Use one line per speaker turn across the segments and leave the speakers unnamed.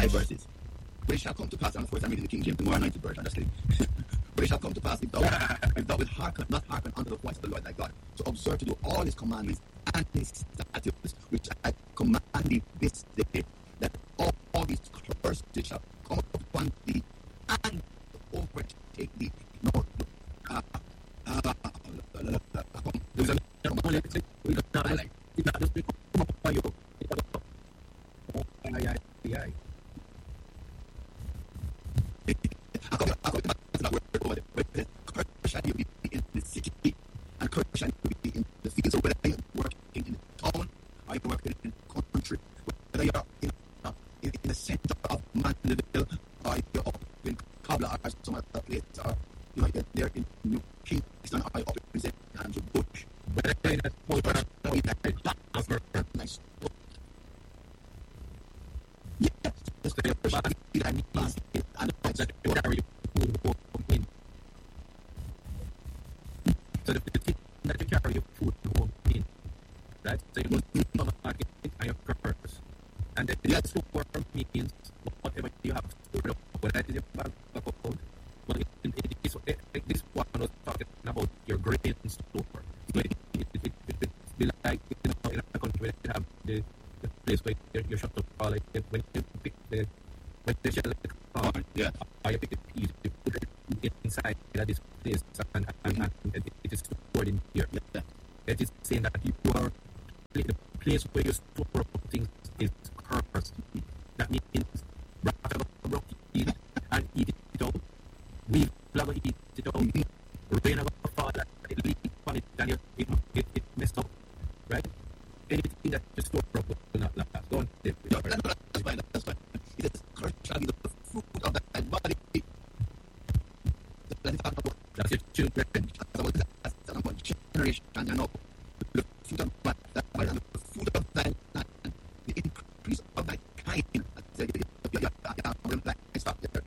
5 verses. But it shall come to pass, and of course I'm reading the King James, the more anointed version, just kidding. But it shall come to pass, if thou wilt not hearken unto the voice of the Lord thy God, to observe to do all his commandments and his statutes, which I command thee this day, that all these curses shall come upon thee and overtake thee. No, shall you be in the city, and curse shall you be in the field. So whether you are working in the town or you are working in the country, whether you are in the center of Mandeville or you're up in Kabla or some other place, or you're there in New Kingston or you're up in St. Andrew Bush, whether you're in a nice. Yeah, just the body that means it, and that you carry food home in. So the thing that you carry your food home in, right? So you don't know market and your purpose. And then that's what means whatever you have stored up, whether it is your bank account, but this one was talking about your grain store. So it be like, you know, in a country where you have the place where you shop all like when you pick when they shell the corn, yeah, or you pick the peas, you put it inside this place and it is stored in here. Yeah. It is saying that the place where you store up things is cursed. That means rock it and eat it out. We love eat it out. Rain of a fall it leak on it and it messed up. Right? Anything that you store up will not last. Don't that's fine. It says curse shall be the fruit of thy body. That's your children. That's one generation, you know. The fruit of thy body, the fruit of thy land, the increase of thy kind. Stop there.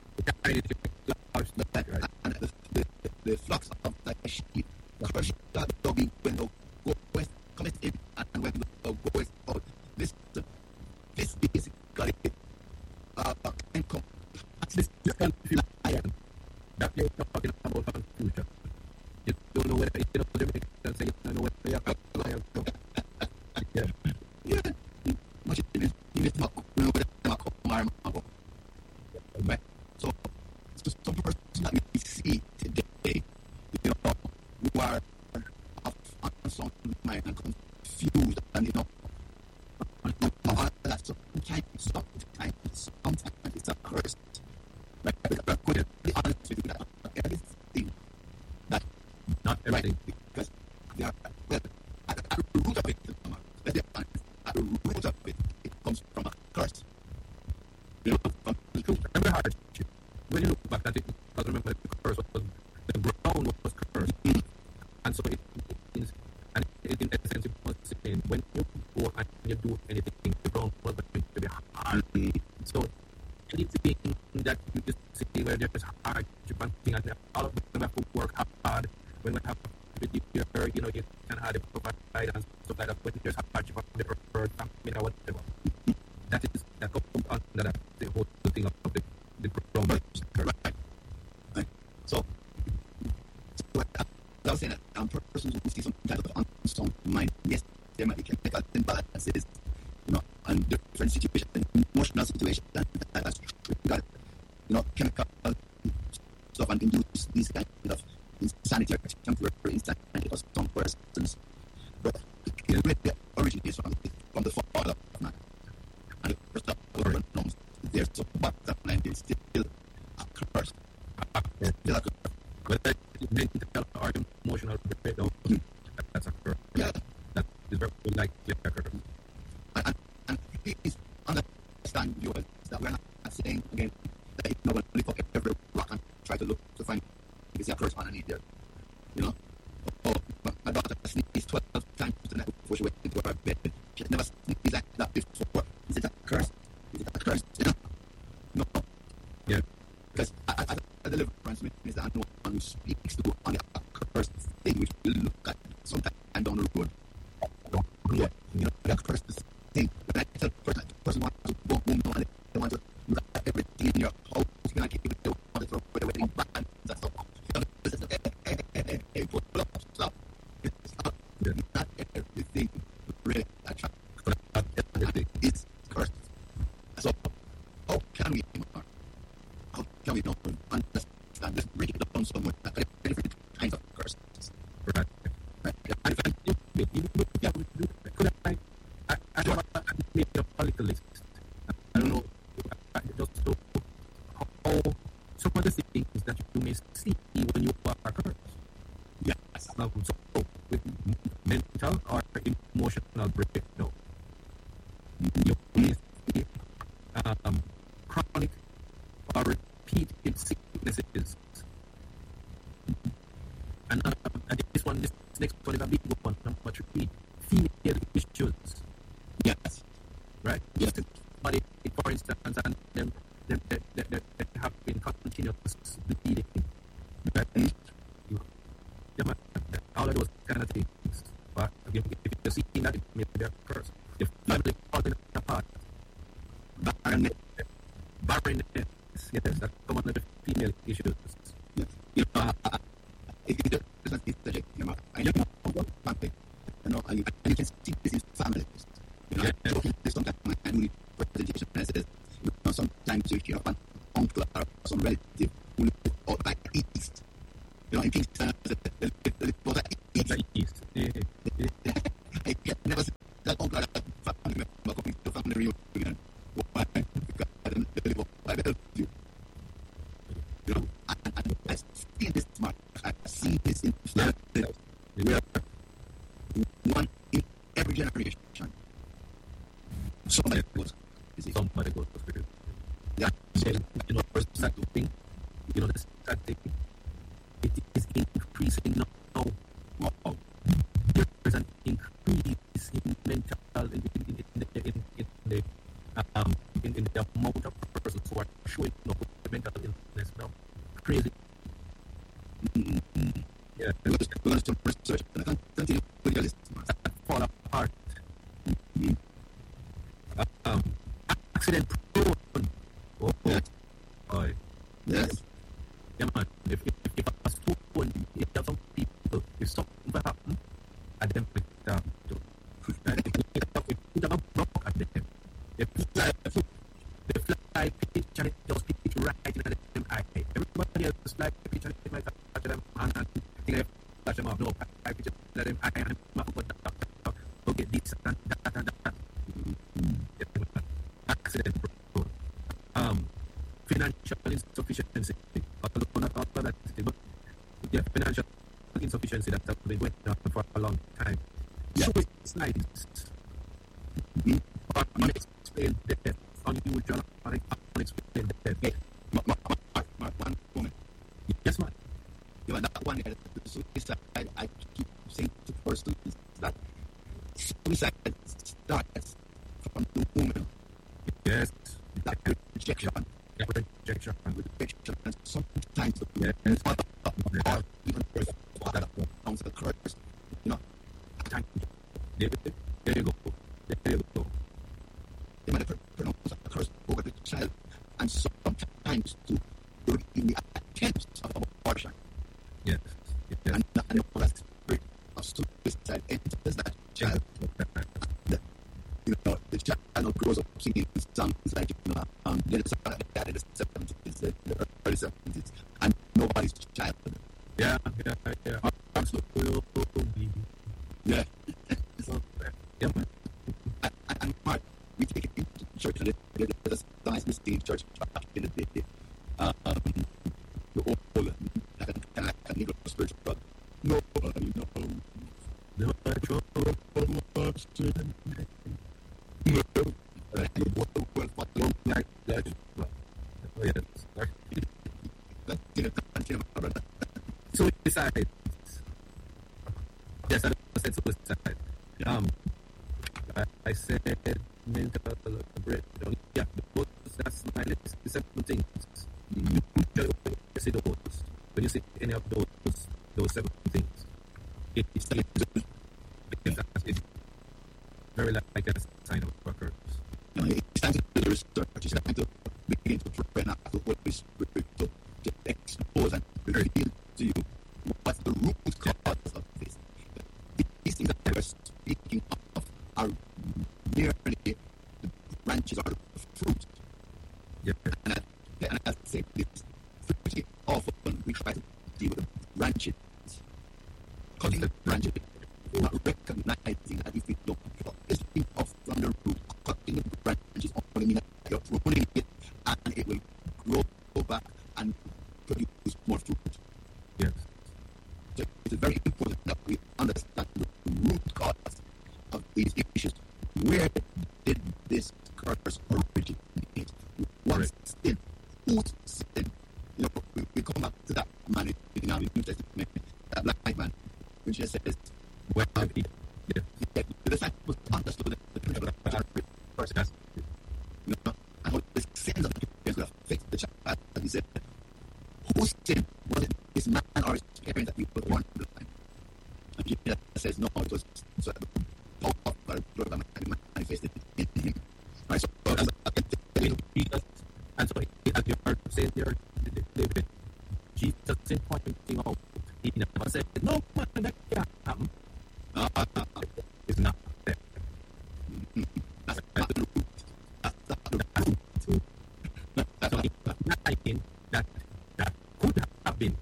The flocks of thy sheep. Curse shall thou be when thou goest, comest in, and when thou goest out. This is basically income. This is iron. That you're talking about the future. You don't know whether you know the Americans say you don't know whether you're lion. Yeah. Much in it, not know whether I'm right. So some person that we see today, you know, who are on some mind and confused and you know all that sometimes it's a curse. Like I'm going to be honest with you that everything that not everything because they are well at the root of it, let's be honest, at the root of it comes from a curse. You know, from the truth. Remember hardship. When you look back at it, because remember the curse was the ground was cursed. And so it means, and in essence it was saying when you go and you do anything, the ground was going to be hard. So anything that you just see where there's hardship and things, and all of them have to work hard. When we have with your, you know, you can have the provide and stuff like that. When there's hardship on the earth, famine or whatever, that comes under that the whole thing of the ground. Right. So I was saying that persons who see some type of unsound mind, yes, there might be chemical imbalances, you know, and different situations, emotional situations, that's triggered, you know, chemical stuff and induce these kind of insanity or temporary insanity for some persons. But it really originates from the fall of man. And the first of all, knows there's so bottom line is still a curse. Whether it's mental or emotional breakdown, that's a curse. Yeah. That is very likely a curse. And please understand, viewers, that we're not saying again that if no one lift up every rock and try to look to find if it's a curse underneath there. You know? Oh, my daughter sneezed 12 times tonight before she went into her bed. She had never sneezed like that before. Is it a curse? Is it a curse? You know? No. Yeah. Because as a deliverance minister, I know one who speaks to on the accursed thing which will look at sometime down the road. You know, the accursed thing. When I tell the person wants to go home and they want to
little list. I don't know, just to how some of the things that you may see when you are cursed.
Yes.
So with mental or emotional breakdown, you may see chronic or repeated sicknesses. And this next one is a big one, number 3. Female issues.
Yes.
Right?
Yes.
But for instance, and them have been continuous bleeding. Right? All of those kind of things. But if you're seeing that, it may be a curse. If family falling apart, barrenness, yes, that's one of the female issues.
Yes. I know, and you can see this in families. Sometimes my family presentation says, sometimes you hear of an uncle or some relative who lives out back east. In Kingston,
East.
I never seen that uncle or that family member coming to family reunion. Why? Because I don't live up by the view. And I've seen this much. I've seen this in families where one in every generation. Somebody goes. Yeah.
So, first start to think, the start thinking, it is increasing now. Wow. There's an increase in mental, in the amount of persons who are showing up with mental illness now. Crazy. Yeah.
We're going to research and continue with your list.
Fall apart. Accident prone. Oh,
yes.
Oh.
Yes.
Yeah, man. If a stone, if some people, if something happen, and then put down to. If a block at them, they fly pitch and it just pitch right in them eye. Everybody else fly pitch and it might touch them hand and think they flash them off. No, I pitch let them eye and mouth go get this and that. Accident prone. Financial insufficiency. Although not all of that, but yeah, financial insufficiency that has been going on for a long time.
Yes.
Suicide. Unexplained death. Unusual, unexplained death.
One moment.
Yes, man.
That one, the suicide, I keep saying to persons that suicide starts from the woman.
Yes.
That rejection.
Rejection.
And sometimes the mother or even the father comes the curse.
There you go.
They might pronounce the curse over the child, and sometimes to in the attempts of abortion.
Yes.
And the spirit of suicide enters that child. The child grows up singing songs like, Dennis Dad in the 70s, the early 70s, and nobody's child.
Yeah.
Yeah.
Yeah, man.
And Mark, we take it into church, and there's a nice mistake in church back in the day. The old, kind of Negro spiritual. Nobody knows.
No, I trouble much to the neck. Like that. Oh, yes. Suicide. Yes, I said suicide. I said mental breakdown. Yeah, that's my list. 7 things. You see those. When you see any of those 7 things, it's very like a sign of a curse.
It's time to do the research. It's time to begin to pray and ask the Holy Spirit to expose and reveal to you what's the root cause of this. These things that we're speaking of are merely the branches or the fruit.
Yeah.
And I say this pretty often we try to deal with the branches, cutting the branches, not recognizing that if we don't cut this thing off from the root, cutting the branch pruning it, and it will grow back and produce more fruit.
Yes.
So it is very important that we understand the root cause of these issues. Where did this curse originate? What sin? Whose sin? We come back to that man in the New Testament, that black man, which just says,
well,
the disciples understood the principle of the first. And how the sins of the parents will affect the child. And he said, whose sin was it? This man or his parents that you were born blind? And Jesus says, no, it was so that the power of God manifested in him. Right, so that's
Jesus, and so as you heard say there, David, Jesus is pointing out, he never said, no, man, that can't happen. It's not there.
That's the root. That's the root.
That's what he's that could have been.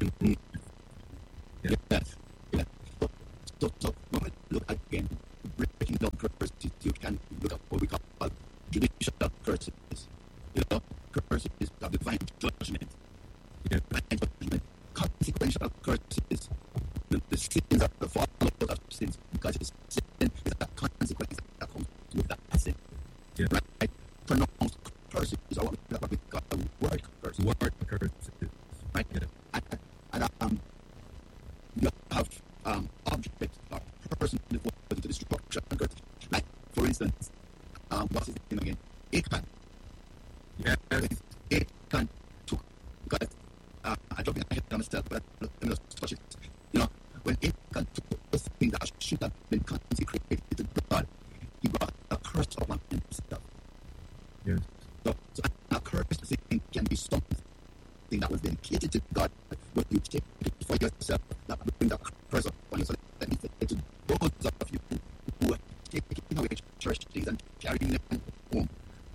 Yes. Yeah. So when we look again, breaking down curses, you can look at what we call judicial curses. Curses of divine judgment. Divine judgment. Consequential curses. The sins are the fallout of sins, because sin is a consequence that comes with that sin.
Yeah.
Right? Pronounced curses are what we call word curses.
Word curses.
Right?
Yeah.
And you have objects or person devoted to destruction and curses. Like, for instance, what's his name again? Achan.
Yeah.
Achan took, because I don't think I hit that myself, but let me just touch it. When Achan took the thing that should have been consecrated to God, he brought a curse upon himself.
Yes.
So a curse thing can be something that was dedicated to God, but you take it for yourself, that will bring the curse upon you. So let me say to those of you who are taking away church things and carrying them home,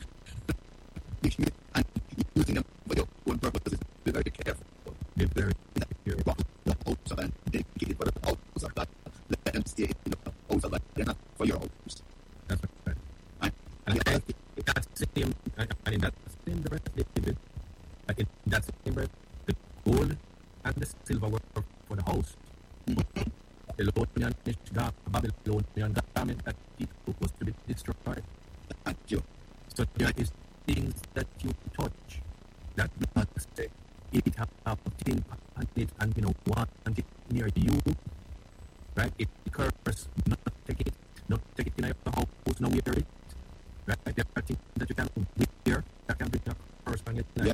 and using them for your own purposes, be very careful.
Be very careful.
The house of God, dedicated for the house of God. Let them stay in the house of God, they're not for your house.
That's right.
Right?
And that's the same, and in that same breath, David, like in that same breath, the gold and the silver were for the house. Babylonian garment that it was to be destroyed.
Thank you.
So there is things that you touch that God say it have thing on it and want it near you. Right? It curse, not take it in your house, no wear it. Right? There are things that you can wear that can bring a curse on it.
Yes.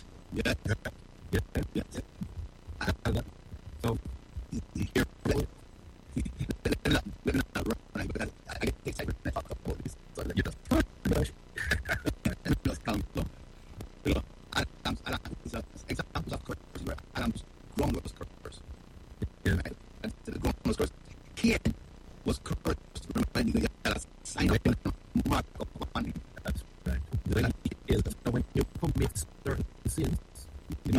So
here, let me not run, because I get excited when I talk about this. So let me just calm down. Examples of curses where Adam's ground was cursed. Right? And the ground was cursed. Cain was cursed, reminding you that a sign of mark upon him.
That's right. When you commit certain sins, you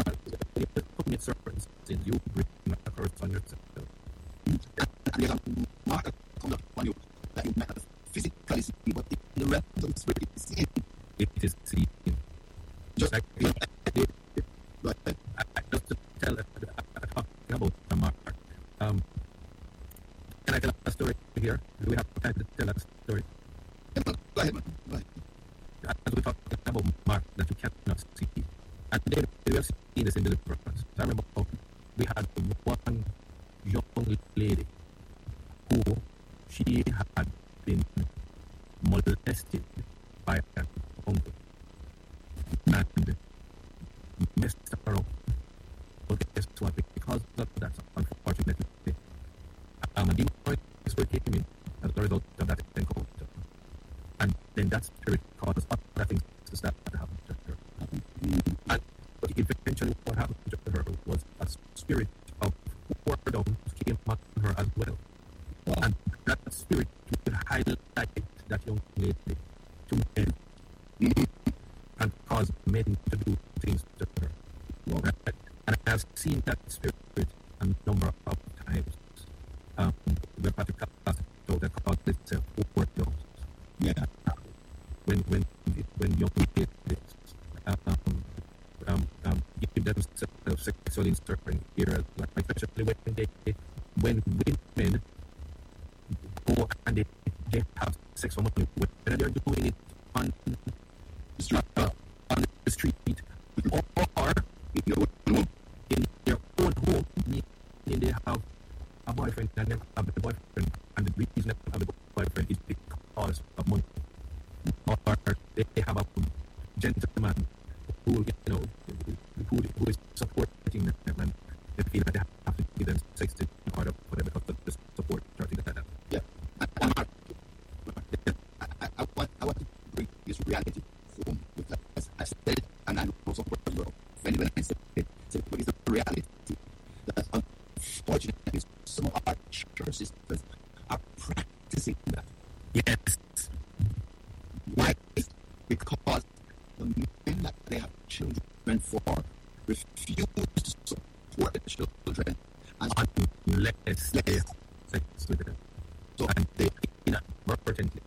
bring a curse on yourself.
And there's a mark that comes upon you that you might not physically see, but in the realm of the spirit, it is seen.
It is seen. Just like I just to tell talking about the mark. Can I tell a story here? Do we have time to tell that story?
Go ahead, man. Go ahead.
As we talk about mark that you cannot see. And then we have seen this in the deliverance. I remember we had one young lady who she had been molested by her uncle and messed her up. But guess what? Because of that, unfortunately, a demon spirit came in as a result of that encounter. And then that spirit caused other things to start to happen to her. And but eventually what happened to her was a spirit of whoredom came upon her as well. Wow. And that spirit would highlight that young lady to men and cause men to do things to her. Wow. Right? And I have seen that spirit a number of times. The particular class that called itself whoredom.
Yeah.
When when young kids give themselves sexually in certain areas, like especially when women go and they have sex for money, whether they're doing it on on the street or in their own home, meaning they have a boyfriend and they have the boyfriend, and the reason they have the boyfriend is because of money, or they have a gentleman who who is supporting them, and they feel that they have to give them sex in order for them to have the support or things like that.
Yeah. I want to bring this reality home with that. As I said, and I know some people were offended when I said it, but it's the reality that unfortunately some of our church sisters are practicing that.
Yes.
Why? Because the men that they have children for refuse to support the children and
unless they have sex with them. So, and they inadvertently.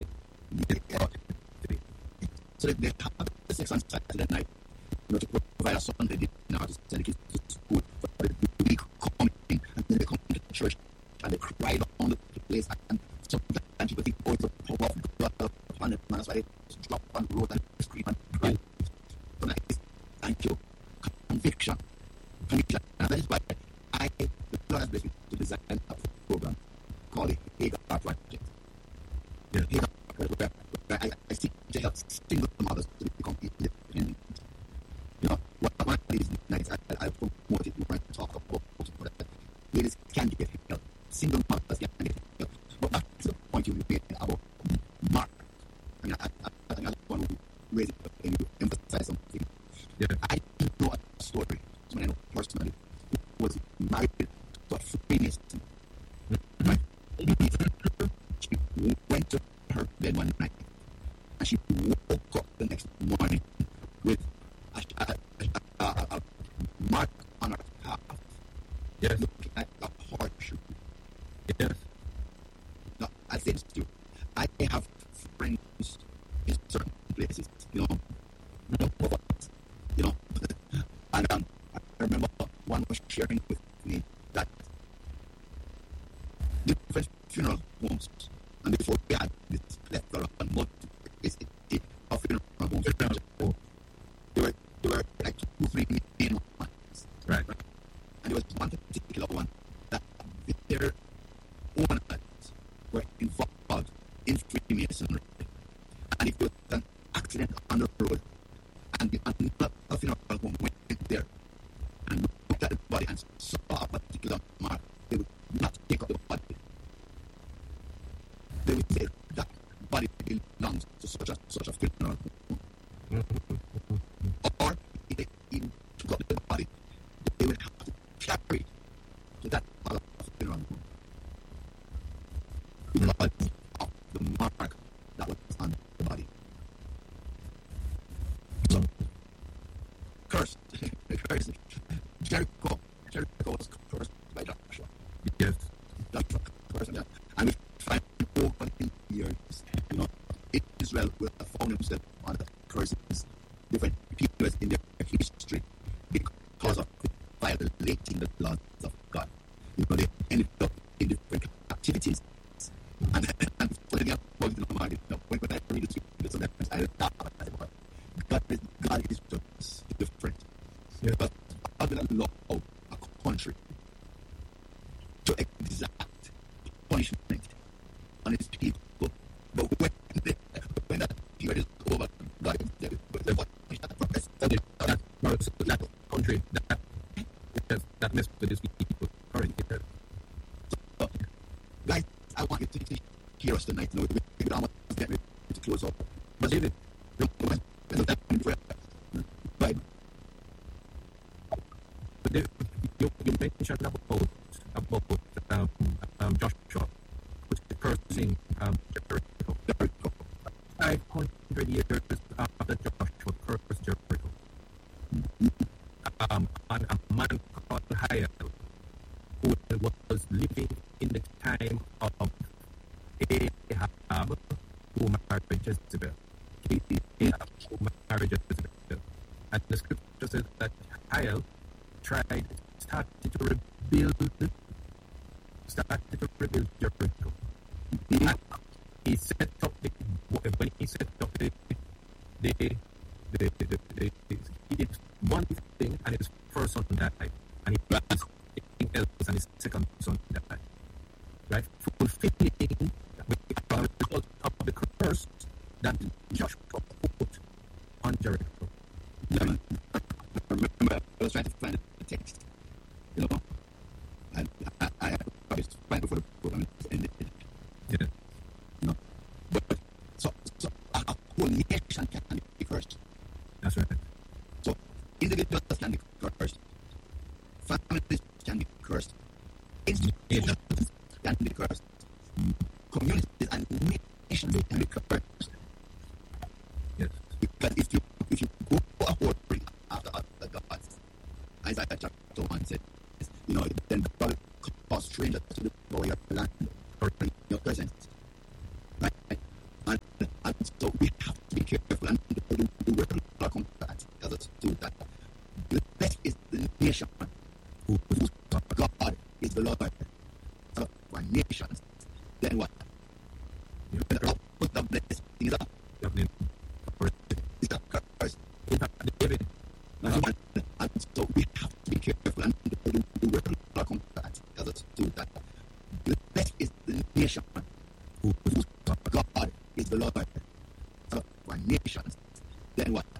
So that they have the sex on Saturday night, to provide a Sunday dinner to send the kids to school for the week coming, and then they come to church and they cry down the place, and sometimes people think, oh, it's the power of God upon it, that's why they drop on the road and scream and cry. So that is, thank you, conviction. And that is why the Lord has blessed me to design a program called the Hagar Project.
Yeah.
Hagar Project, where I seek to help single mothers to become independent. One of these nights I promote it, we're going to talk about it, that ladies can get help, single mothers can get help. But that's the point you made about Mark. I mean, I think I want to raise it up and emphasize something.
Yeah.
I know a story, someone I know personally, who was married to a Freemason. Right? She went to her bed one night, and she woke up the next morning with a mark on her calf.
Yes.
Looking like a horseshoe.
Yes.
Now, I say this to you. I have friends in certain places, and I remember one was sharing with me that different funeral homes, and before we had this plethora and multiplicity of funeral homes, they were like 2-3 main ones.
Right.
And there was one particular one that their owners were involved in Freemasonry. And if there was an accident on the road, and a funeral home went there and looked at the body and saw a particular mark, they would not take up the body. They would say that body belongs to such a funeral home. Or if they even took up the body, they would have to carry it to that other funeral home because of the mark that was on the body. So, cursed. Jericho was cursed by Joshua.
Yes.
Joshua cursed that. And we find over the years, Israel will have found himself under curses, different periods in their history because of violating the laws of God. They ended up in different activities. And when I when I read the scripture, sometimes I laugh at it. God is just different.
Yeah.
But God will allow a country to exact punishment on its people. But when that period is over, God will punish that
country that messed with these people currently.
So, guys, I want you to hear us tonight. We don't want to get ready to close up. But David, Bible.
You mentioned about Joshua, which is cursing Jericho. 500 years after Joshua cursed Jericho, and a man called Hiel, who was living in the time of Ahab, who married Jezebel. Ahab who married Jezebel. And the scripture says that Hiel started to rebuild Jericho. And he set up when he set up he did one thing and his first son died. And he did something else and his second son died. Right? Fulfilling the result of the curse that Joshua put on Jericho.
Yeah, I remember I was trying to find the text, you know, and I was right before the program ended.
Yeah.
You know, but so a whole nation can be cursed.
That's right.
So individuals can be cursed, families can be cursed, institutions can be cursed, communities and nations can be cursed.
Yes.
Because if you go a whole ring after God, Isaiah chapter 1 said, you know, then God will cause strangers to devour your land or in your presence. Right? And so we have to be careful and do work not come back. As us do that. Blessed is the nation whose God is the Lord. So for nations, then what? You better put the blessings up. Is that curse? Is that David? And so we have to be careful and do work not come back. As us do that. Blessed is the nation whose God is the Lord. So for nations, then what?